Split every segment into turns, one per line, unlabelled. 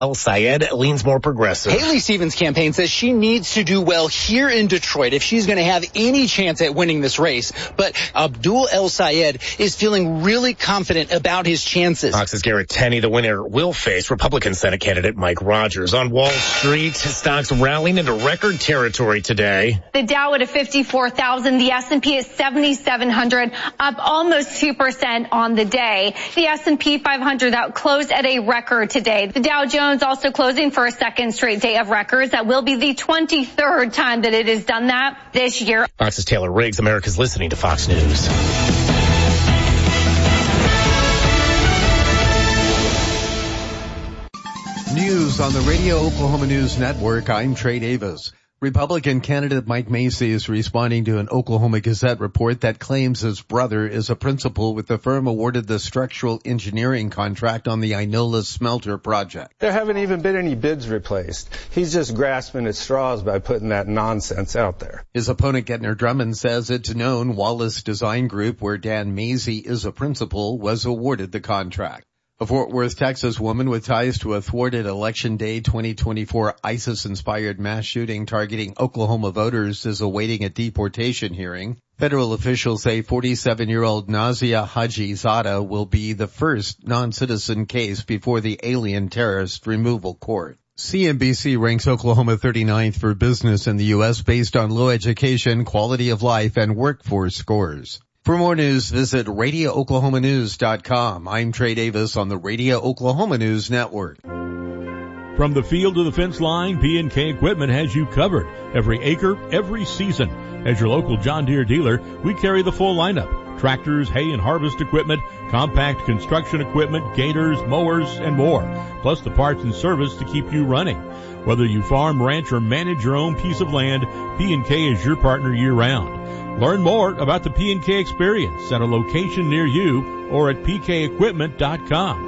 El-Sayed leans more progressive.
Haley Stevens' campaign says she needs to do well here in Detroit if she's going to have any chance at winning this race. But Abdul El-Sayed is feeling really confident about his chances.
Fox's Garrett Tenney, the winner, will face Republican Senate candidate Mike Rogers. On Wall Street, stocks rallying into record territory today.
The Dow at 54,000, the S&P at 7,700, up almost 2% on the day. The S&P 500 that closed at a record today. The Dow Jones also closing for a second straight day of records. That will be the 23rd time that it has done that this year.
Fox's Taylor Riggs, America's listening to Fox News.
News on the Radio Oklahoma News Network. I'm Trey Davis. Republican candidate Mike Macy is responding to an Oklahoma Gazette report that claims his brother is a principal with the firm awarded the structural engineering contract on the Inola smelter project.
There haven't even been any bids replaced. He's just grasping at straws by putting that nonsense out there.
His opponent, Gettner Drummond, says it's known Wallace Design Group, where Dan Macy is a principal, was awarded the contract. A Fort Worth, Texas woman with ties to a thwarted Election Day 2024 ISIS-inspired mass shooting targeting Oklahoma voters is awaiting a deportation hearing. Federal officials say 47-year-old Nazia Haji Zada will be the first non-citizen case before the Alien Terrorist Removal Court. CNBC ranks Oklahoma 39th for business in the U.S. based on low education, quality of life, and workforce scores. For more news, visit RadioOklahomaNews.com. I'm Trey Davis on the Radio Oklahoma News Network.
From the field to the fence line, P&K Equipment has you covered. Every acre, every season. As your local John Deere dealer, we carry the full lineup. Tractors, hay and harvest equipment, compact construction equipment, gators, mowers, and more. Plus the parts and service to keep you running. Whether you farm, ranch, or manage your own piece of land, P&K is your partner year-round. Learn more about the P&K experience at a location near you or at pkequipment.com.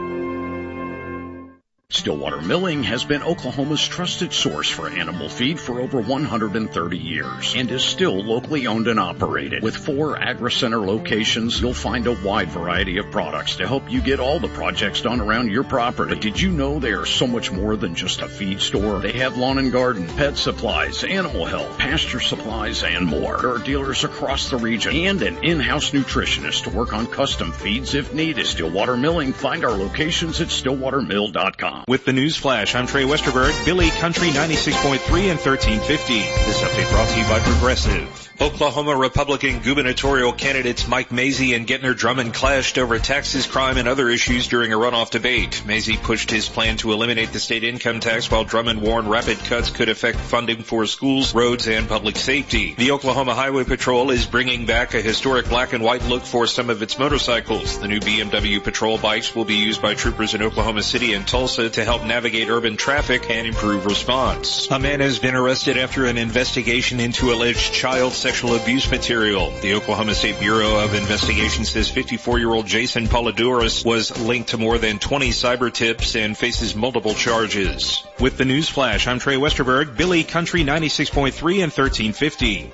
Stillwater Milling has been Oklahoma's trusted source for animal feed for over 130 years and is still locally owned and operated. With 4 Agri-Center locations, you'll find a wide variety of products to help you get all the projects done around your property. But did you know they are so much more than just a feed store? They have lawn and garden, pet supplies, animal health, pasture supplies, and more. There are dealers across the region and an in-house nutritionist to work on custom feeds if needed. Stillwater Milling. Find our locations at stillwatermill.com.
With the News Flash, I'm Trey Westerberg, Billy Country 96.3 and 1350. This update brought to you by Progressive. Oklahoma Republican gubernatorial candidates Mike Macy and Gettner Drummond clashed over taxes, crime, and other issues during a runoff debate. Macy pushed his plan to eliminate the state income tax, while Drummond warned rapid cuts could affect funding for schools, roads, and public safety. The Oklahoma Highway Patrol is bringing back a historic black and white look for some of its motorcycles. The new BMW Patrol bikes will be used by troopers in Oklahoma City and Tulsa to help navigate urban traffic and improve response. A man has been arrested after an investigation into alleged child sexual abuse material. The Oklahoma State Bureau of Investigation says 54-year-old Jason Polidorus was linked to more than 20 cyber tips and faces multiple charges. With the News Flash, I'm Trey Westerberg, Billy Country 96.3 and 1350.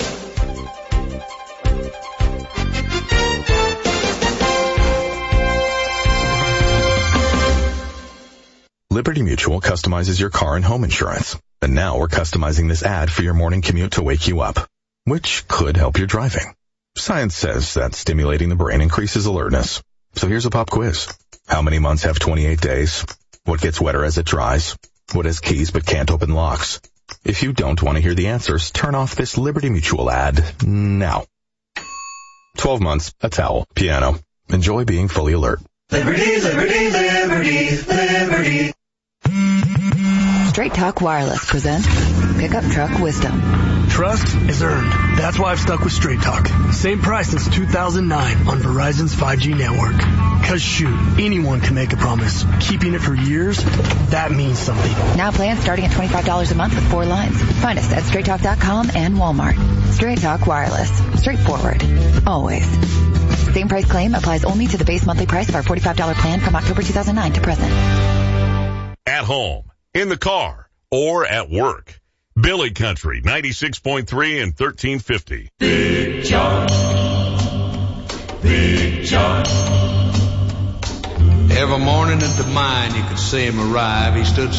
Liberty Mutual customizes your car and home insurance. And now we're customizing this ad for your morning commute to wake you up, which could help your driving. Science says that stimulating the brain increases alertness. So here's a pop quiz. How many months have 28 days? What gets wetter as it dries? What has keys but can't open locks? If you don't want to hear the answers, turn off this Liberty Mutual ad now. 12 months, a towel, piano. Enjoy being fully alert.
Liberty, liberty, liberty, liberty.
Straight Talk Wireless presents Pickup Truck Wisdom.
Trust is earned. That's why I've stuck with Straight Talk. Same price since 2009 on Verizon's 5G network. Cause shoot, anyone can make a promise. Keeping it for years, that means something.
Now plans starting at $25 a month with 4 lines. Find us at StraightTalk.com and Walmart. Straight Talk Wireless. Straightforward. Always. Same price claim applies only to the base monthly price of our $45 plan from October 2009 to present.
At home, in the car, or at work. Billy Country 96.3 and 1350.
Big John. Big John.
Every morning at the mine you could see him arrive. He stood